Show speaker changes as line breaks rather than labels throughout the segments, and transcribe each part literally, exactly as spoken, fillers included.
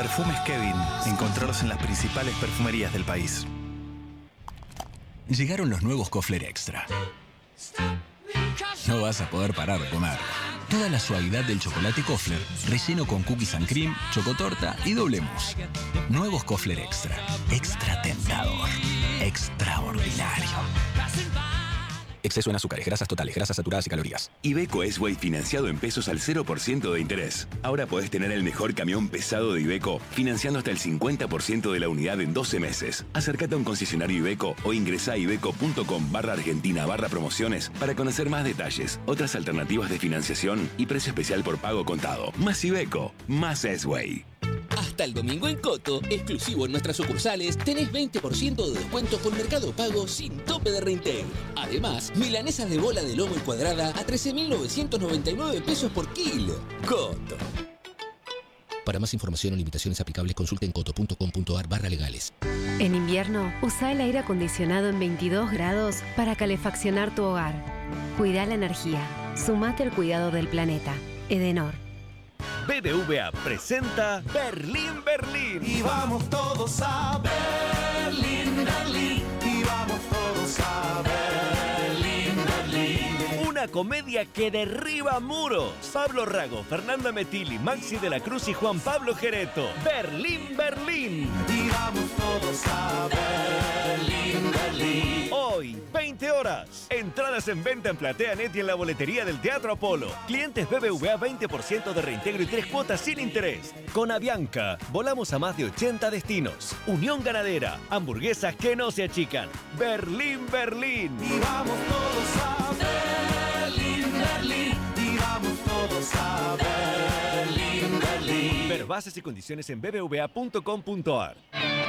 Perfumes Kevin. Encontrarlos en las principales perfumerías del país.
Llegaron los nuevos Kofler Extra. No vas a poder parar de comer. Toda la suavidad del chocolate Kofler, relleno con cookies and cream, chocotorta y doble mousse. Nuevos Kofler Extra. Extra tentador. Extraordinario. Exceso en azúcares, grasas totales, grasas saturadas y calorías.
Iveco S-Way financiado en pesos al cero por ciento de interés. Ahora podés tener el mejor camión pesado de Iveco financiando hasta el cincuenta por ciento de la unidad en doce meses. Acércate a un concesionario Iveco o ingresá a iveco.com barra argentina barra promociones para conocer más detalles, otras alternativas de financiación y precio especial por pago contado. Más Iveco, más S-Way.
Hasta el domingo en Coto, exclusivo en nuestras sucursales, tenés veinte por ciento de descuento con Mercado Pago sin tope de reintegro. Además, milanesas de bola de lomo y cuadrada a trece mil novecientos noventa y nueve pesos por kilo. Coto. Para más información o limitaciones aplicables, consulten coto punto com punto ar barra legales.
En invierno, usa el aire acondicionado en veintidós grados para calefaccionar tu hogar. Cuida la energía. Sumate al cuidado del planeta. Edenor.
B B V A presenta Berlín, Berlín.
Y vamos todos a Berlín, Berlín. Y vamos todos a Berlín, Berlín.
Una comedia que derriba muros. Pablo Rago, Fernanda Metilli, Maxi de la Cruz y Juan Pablo Gereto. Berlín, Berlín.
Y vamos todos a Berlín, Berlín.
Hoy, veinte horas. Entradas en venta en PlateaNet y en la boletería del Teatro Apolo. Clientes B B V A veinte por ciento de reintegro y tres cuotas sin interés. Con Avianca, volamos a más de ochenta destinos. Unión Ganadera, hamburguesas que no se achican. Berlín, Berlín.
Y vamos todos a Berlín, Berlín. Y vamos todos a Berlín, Berlín.
Ver bases y condiciones en b b v a punto com punto ar.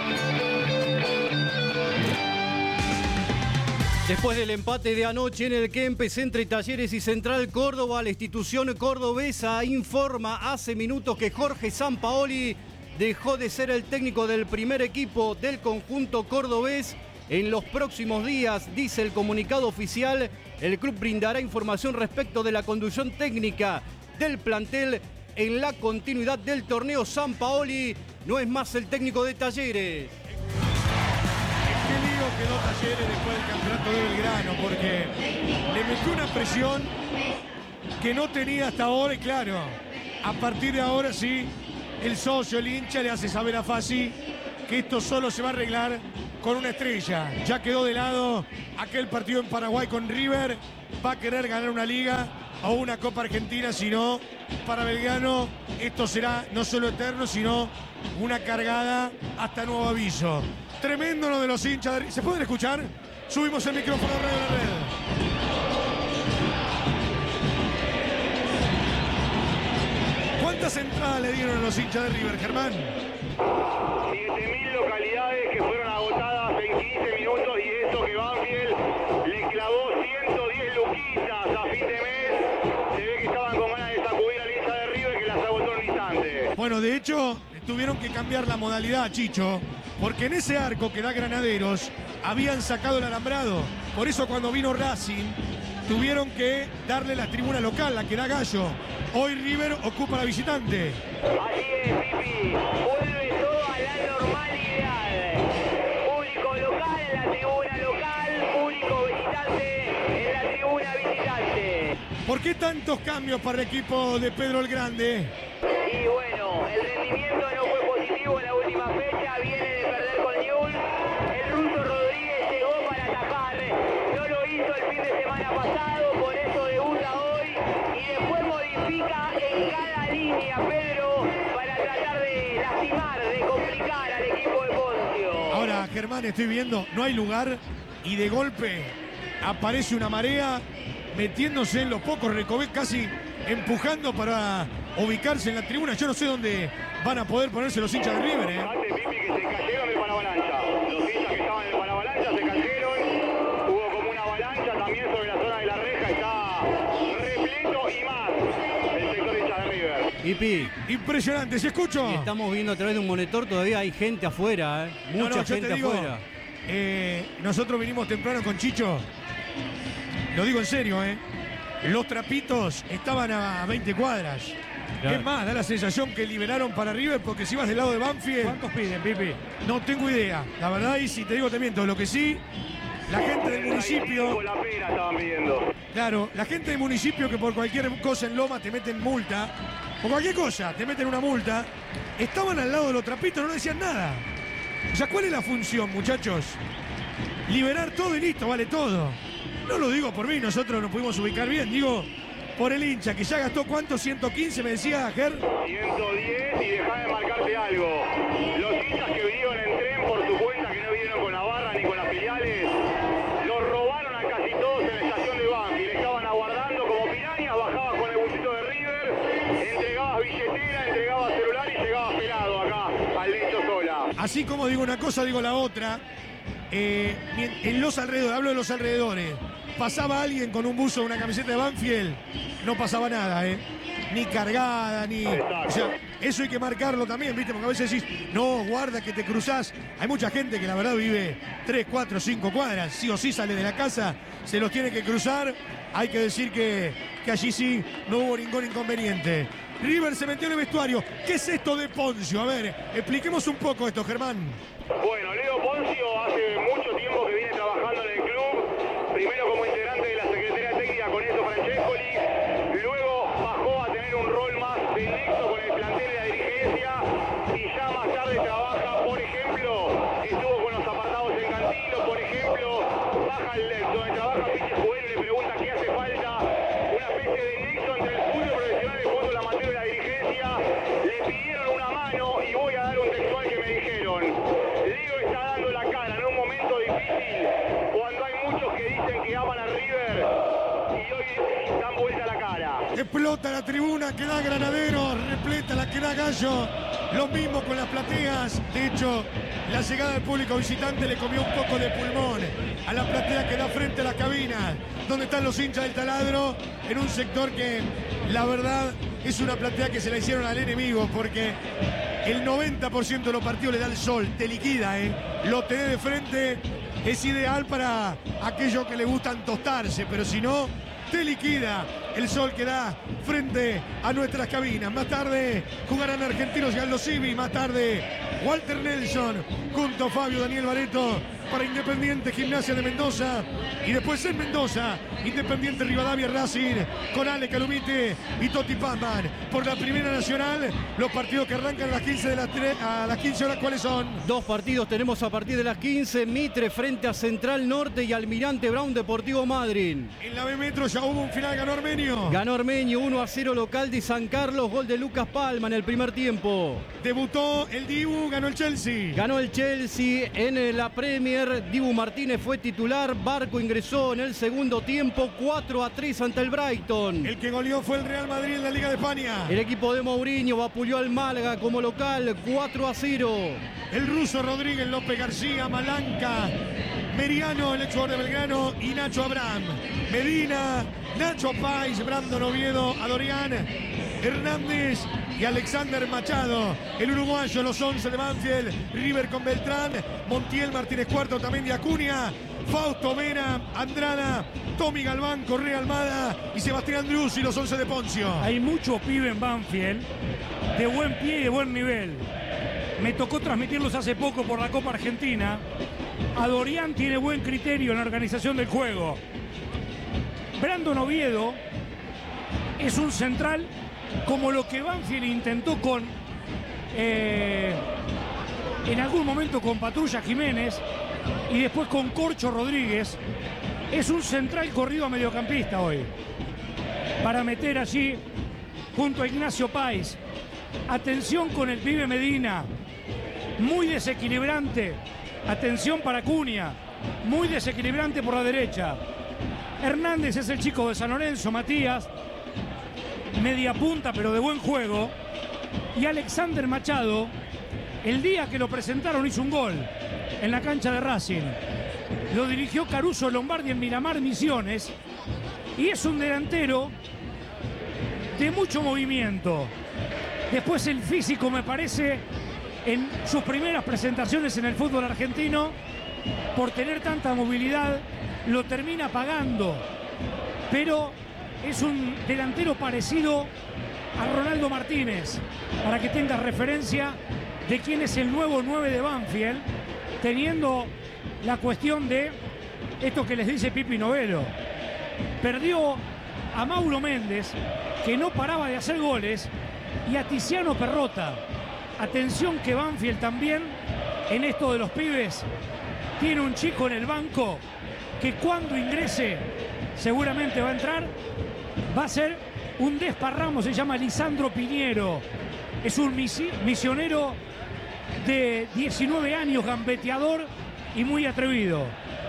Después del empate de anoche en el Kempes entre Talleres y Central Córdoba, la institución cordobesa informa hace minutos que Jorge Sampaoli dejó de ser el técnico del primer equipo del conjunto cordobés. En los próximos días, dice el comunicado oficial, el club brindará información respecto de la conducción técnica del plantel en la continuidad del torneo. Sampaoli no es más el técnico de Talleres.
Qué lío quedó Talleres después del campeonato de Belgrano, porque le metió una presión que no tenía hasta ahora y claro, a partir de ahora sí, el socio, el hincha le hace saber a Fassi que esto solo se va a arreglar con una estrella. Ya quedó de lado aquel partido en Paraguay con River, va a querer ganar una liga o una Copa Argentina, si no, para Belgrano esto será no solo eterno, sino una cargada hasta nuevo aviso. Tremendo lo de los hinchas. De... ¿Se pueden escuchar? Subimos el micrófono a Radio La Red. ¿Cuántas entradas le dieron a los hinchas de River, Germán?
siete mil localidades que fueron agotadas en quince minutos y eso que Banfield le clavó ciento diez luquitas a fin de mes. Se ve que estaban con ganas de sacudir al hincha de River que las agotó en un instante.
Bueno, de hecho, tuvieron que cambiar la modalidad, Chicho, porque en ese arco que da Granaderos habían sacado el alambrado. Por eso cuando vino Racing tuvieron que darle la tribuna local, la que da Gallo. Hoy River ocupa la visitante.
Así es, Pipi. Vuelve todo a la normalidad. Público local en la tribuna local, público visitante en la tribuna visitante.
¿Por qué tantos cambios para el equipo de Pedro el Grande?
Y bueno, el rendimiento no fue positivo en la última fecha, viene de perder con Newell's. El ruso Rodríguez llegó para atacar, no lo hizo el fin de semana pasado, por eso debuta hoy y después modifica en cada línea, Pedro, para tratar de lastimar, de complicar al equipo de Poncio.
Ahora, Germán, estoy viendo, no hay lugar y de golpe aparece una marea metiéndose en los pocos recovecos, casi empujando para ubicarse en la tribuna. Yo no sé dónde van a poder ponerse los hinchas de River, ¿eh?
Fíjate, Pipi, que se cayeron del paravalancha. Los hinchas que estaban en el paravalancha se cayeron. Hubo como una avalancha también sobre la zona de la reja. Está repleto y más el sector de hinchas de River.
Ipi,
impresionante, ¿se escucho?
Estamos viendo a través de un monitor, todavía hay gente afuera, ¿eh? Mucha
no, no,
gente
digo,
afuera.
Eh, nosotros vinimos temprano con Chicho. Lo digo en serio, ¿eh? Los trapitos estaban a veinte cuadras. Es más, da la sensación que liberaron para River, porque si vas del lado de Banfield...
¿Cuántos piden, Pipi?
No tengo idea. La verdad, y si te digo te miento, lo que sí, la gente del municipio...
La pera estaban pidiendo.
Claro, la gente del municipio que por cualquier cosa en Loma te meten multa, por cualquier cosa te meten una multa, estaban al lado de los trapitos, no decían nada. O sea, ¿cuál es la función, muchachos? Liberar todo y listo, vale todo. No lo digo por mí, nosotros nos pudimos ubicar bien, digo por el hincha, que ya gastó, ¿cuánto? ciento quince, me decía Ger.
ciento diez y dejá de marcarte algo. Los hinchas que vinieron en tren por su cuenta, que no vinieron con la barra ni con las filiales, los robaron a casi todos en la estación de Banfield. Estaban aguardando como pirañas, bajabas con el busito de River, entregabas billetera, entregabas celular y llegabas pelado acá al lecho sola.
Así como digo una cosa, digo la otra. Eh, en los alrededores, hablo de los alrededores. Pasaba alguien con un buzo, una camiseta de Banfield, no pasaba nada, ¿eh? Ni cargada, ni... O sea, eso hay que marcarlo también, ¿viste? Porque a veces decís, no, guarda que te cruzás. Hay mucha gente que la verdad vive tres, cuatro, cinco cuadras, sí o sí sale de la casa, se los tiene que cruzar. Hay que decir que, que allí sí no hubo ningún inconveniente. River se metió en el vestuario. ¿Qué es esto de Poncio? A ver, expliquemos un poco esto, Germán.
Bueno, Leo Poncio hace mucho tiempo que viene trabajando en el club, primero como integrante de la Secretaría Técnica con Enzo Francescoli, luego bajó a tener un rol más de nexo con el plantel de la dirigencia y ya más tarde trabaja, por ejemplo, estuvo con los apartados en Cantilo, por ejemplo, baja al donde trabaja Piche Juguero y le pregunta qué hace falta, una especie de nexo entre el fútbol profesional y el fútbol amateur de la dirigencia. Le pidieron una mano y voy a dar un textual que me dijeron. Leo está dando la cara en un momento difícil cuando hay muchos que dicen que aman a River y hoy dan vuelta la cara.
Explota la tribuna que da Granadero, repleta la que da Gallo. Lo mismo con las plateas. De hecho, la llegada del público visitante le comió un poco de pulmón a la platea que da frente a la cabina, donde están los hinchas del Taladro, en un sector que, la verdad, es una platea que se la hicieron al enemigo, porque el noventa por ciento de los partidos le da el sol, te liquida, ¿eh? Lo tenés de frente, es ideal para aquellos que le gustan tostarse, pero si no, te liquida el sol que da frente a nuestras cabinas. Más tarde jugarán Argentinos y Aldo Civi, más tarde Walter Nelson junto a Fabio Daniel Bareto para Independiente Gimnasia de Mendoza, y después en Mendoza Independiente Rivadavia Racing con Ale Calumite y Toti Pamban. Por la Primera Nacional, los partidos que arrancan a las quince de las tres, a las quince horas, ¿cuáles son?
Dos partidos tenemos a partir de las quince, Mitre frente a Central Norte y Almirante Brown Deportivo Madryn.
En la B Metro ya hubo un final, ganó Armenio.
Ganó Armenio uno a cero local de San Carlos, gol de Lucas Palma en el primer tiempo.
Debutó el Dibu, ganó el Chelsea.
Ganó el Chelsea en la Premier. Dibu Martínez fue titular, Barco ingresó en el segundo tiempo, cuatro a tres ante el Brighton.
El que goleó fue el Real Madrid en la Liga de España.
El equipo de Mourinho vapuleó al Málaga como local, cuatro a cero.
El ruso Rodríguez, López García, Malanca, Meriano, el ex jugador de Belgrano, y Nacho Abraham. Medina, Nacho Pais, Brandon Oviedo, Adorián Hernández y Alexander Machado. El uruguayo, los once de Banfield, River con Beltrán, Montiel, Martínez Cuarto, también de Acuña, Fausto Vera, Andrada, Tommy Galván, Correa Almada y Sebastián Andruz, y los once de Poncio.
Hay mucho pibe en Banfield de buen pie y de buen nivel. Me tocó transmitirlos hace poco por la Copa Argentina. Adorián tiene buen criterio en la organización del juego. Brandon Oviedo es un central como lo que Banfield intentó con eh, en algún momento con Patrulla Jiménez y después con Corcho Rodríguez. Es un central corrido a mediocampista hoy para meter allí junto a Ignacio Páez. Atención con el pibe Medina, muy desequilibrante. Atención para Acuña, muy desequilibrante por la derecha. Hernández es el chico de San Lorenzo, Matías, media punta pero de buen juego. Y Alexander Machado, el día que lo presentaron hizo un gol en la cancha de Racing. Lo dirigió Caruso Lombardi en Miramar Misiones y es un delantero de mucho movimiento. Después el físico, me parece, en sus primeras presentaciones en el fútbol argentino, por tener tanta movilidad, lo termina pagando. Pero es un delantero parecido a Ronaldo Martínez para que tenga referencia de quién es el nuevo nueve de Banfield, teniendo la cuestión de esto que les dice Pipi Novelo. Perdió a Mauro Méndez, que no paraba de hacer goles, y a Tiziano Perrota. Atención que Banfield también, en esto de los pibes, tiene un chico en el banco que cuando ingrese, seguramente va a entrar, va a ser un desparramo, se llama Lisandro Piñero. Es un misi- misionero de diecinueve años, gambeteador y muy atrevido.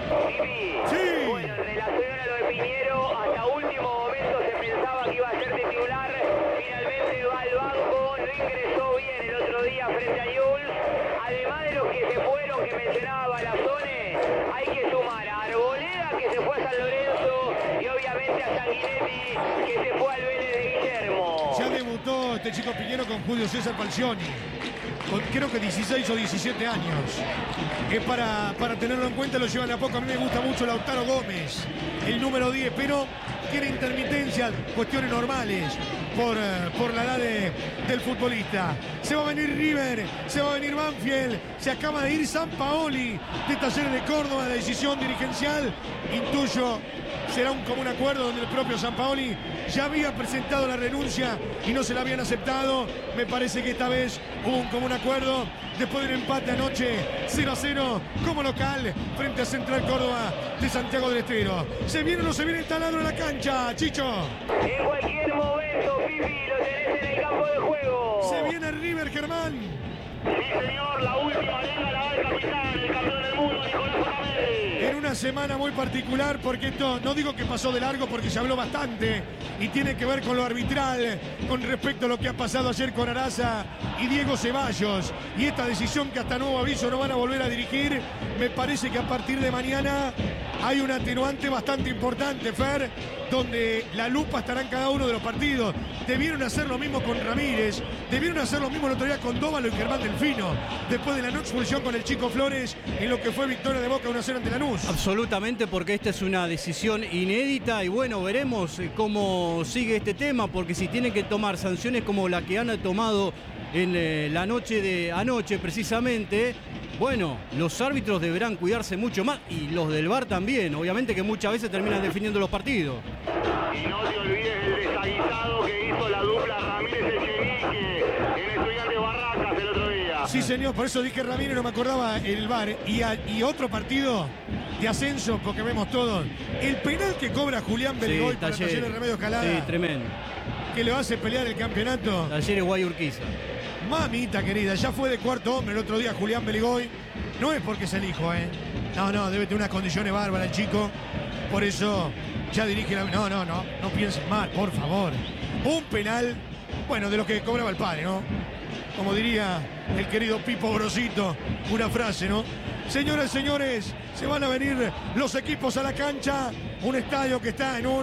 Sí. Bueno, en relación a lo de Piñero, hasta último momento se pensaba que iba a ser titular. Finalmente va al banco, no ingresó bien el otro día frente a Newell's. Además de los que se fueron, que mencionaba Balazone, hay que sumar a Arboleda, que se fue a San Lorenzo, y obviamente a Sanguinetti, que se fue al Vélez de Guillermo.
Ya debutó este chico Piñero con Julio César Falcioni, con creo que dieciséis o diecisiete años. Es para, para tenerlo en cuenta, lo llevan a poco. A mí me gusta mucho Lautaro Gómez, el número diez, pero tiene intermitencias, cuestiones normales por, eh, por la edad de, del futbolista. Se va a venir River, se va a venir Banfield, se acaba de ir Sampaoli de Talleres de Córdoba, de decisión dirigencial. Intuyo será un común acuerdo donde el propio Sampaoli ya había presentado la renuncia y no se la habían aceptado. Me parece que esta vez hubo un común acuerdo después del empate anoche cero a cero como local frente a Central Córdoba de Santiago del Estero. ¿Se viene o no se viene el taladro en la cancha, Chicho?
En cualquier momento, Pipi, lo tenés en el campo de juego.
Se viene River, Germán.
Sí, señor, la última liga la da el capitán, el campeón del mundo, Nicolás Otamendi.
En una semana muy particular, porque esto no digo que pasó de largo porque se habló bastante y tiene que ver con lo arbitral con respecto a lo que ha pasado ayer con Araza y Diego Ceballos y esta decisión que hasta nuevo aviso no van a volver a dirigir. Me parece que a partir de mañana hay un atenuante bastante importante, Fer, donde la lupa estará en cada uno de los partidos. Debieron hacer lo mismo con Ramírez, debieron hacer lo mismo el otro día con Dóvalo y Germán Delfino, después de la no expulsión con el Chico Flores en lo que fue victoria de Boca uno a cero ante Lanús.
Absolutamente, porque esta es una decisión inédita y bueno, veremos cómo sigue este tema, porque si tienen que tomar sanciones como la que han tomado en eh, la noche de anoche precisamente, bueno, los árbitros deberán cuidarse mucho más y los del V A R también, obviamente que muchas veces terminan definiendo los partidos.
Y no te olvides del desaguisado que hizo la dupla Ramírez-Echenique en Estudiantes Barracas el otro día.
Sí, señor, por eso dije Ramírez, no me acordaba el V A R. Y, a, y otro partido de ascenso, porque vemos todos. El penal que cobra Julián Beligoy
Sí,
para Talleres Remedio Escalada.
Sí, tremendo.
Que le hace pelear el campeonato.
Talleres Guayurquiza.
Mamita querida, ya fue de cuarto hombre el otro día Julián Beligoy. No es porque es el hijo, ¿eh? No, no, debe tener unas condiciones bárbaras el chico. Por eso ya dirige la... No, no, no, no piensen mal, por favor. Un penal, bueno, de lo que cobraba el padre, ¿no? Como diría el querido Pipo Grosito, una frase, ¿no? Señoras y señores, se van a venir los equipos a la cancha. Un estadio que está en un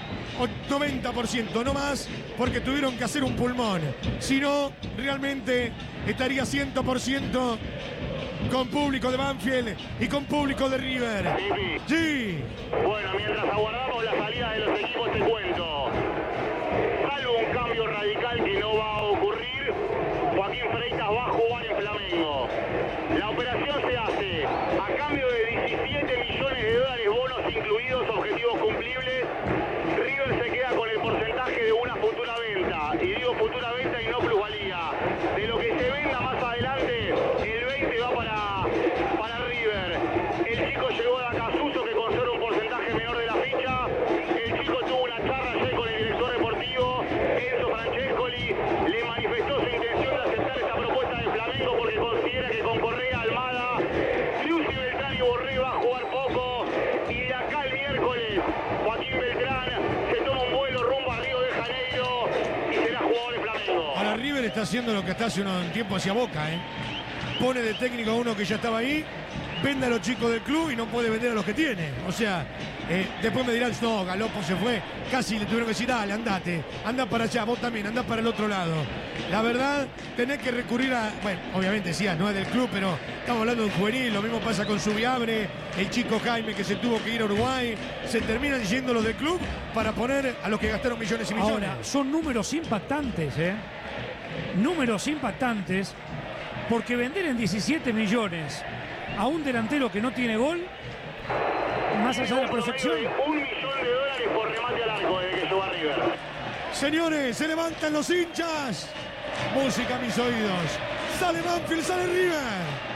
noventa por ciento, no más, porque tuvieron que hacer un pulmón. Si no, realmente estaría cien por ciento con público de Banfield y con público de River. Sí.
Bueno, mientras aguardamos la salida de los equipos, te cuento. Salvo un cambio radical que no va a ocurrir, Joaquín Freitas va a jugar en Flamengo. La operación se hace a cambio de diecisiete millones de dólares, bonos incluidos, objetivos cumplibles. River se queda con el porcentaje de una futura venta, y digo futura venta y no plusvalía. De lo que se venda más adelante, el veinte va para, para River. El chico llegó de Acasuso, que conserva un porcentaje menor de la ficha. El chico tuvo una charla ayer con el director deportivo, Enzo Francescoli. Le manifestó su intención de aceptar esta propuesta de Flamengo porque considera que con Correa, Almada, Lucy Beltrán y Borré va a jugar poco. Y de acá el miércoles, Joaquín Beltrán se toma un vuelo rumbo a Río de Janeiro y será jugador de Flamengo.
Ahora River está haciendo lo que está hace un tiempo hacia Boca, ¿eh? Pone de técnico a uno que ya estaba ahí, vende a los chicos del club y no puede vender a los que tiene. O sea, Eh, después me dirán, no, Galopo se fue, casi le tuvieron que decir, dale, andate, anda para allá, vos también, andá para el otro lado. La verdad, tenés que recurrir a, bueno, obviamente sí, no es del club, pero estamos hablando de un juvenil, lo mismo pasa con Subiabre, el chico Jaime que se tuvo que ir a Uruguay, se terminan yendo los del club para poner a los que gastaron millones y millones.
Ahora, son números impactantes, ¿eh? Números impactantes, porque vender en diecisiete millones a un delantero que no tiene gol, más allá de la perfección.
Un millón de dólares por remate al arco desde que suba River.
Señores, se levantan los hinchas. Música a mis oídos. Sale Banfield, sale River.